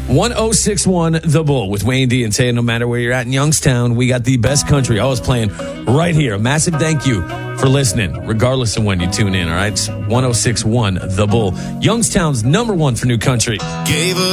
1061 The Bull with Wayne D and Tay. No matter where you're at in Youngstown, we got the best country always playing right here. A massive thank you for listening, regardless of when you tune in, all right? It's 1061 The Bull, Youngstown's #1 for new country.